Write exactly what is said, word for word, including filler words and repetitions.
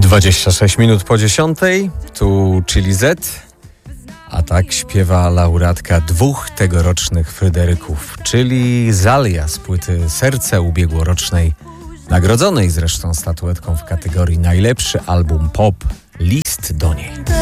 dwadzieścia sześć minut po dziesiątej, tu Chili Z, a tak śpiewa laureatka dwóch tegorocznych Fryderyków, czyli Zalia z płyty Serce ubiegłorocznej, nagrodzonej zresztą statuetką w kategorii najlepszy album pop, List do niej.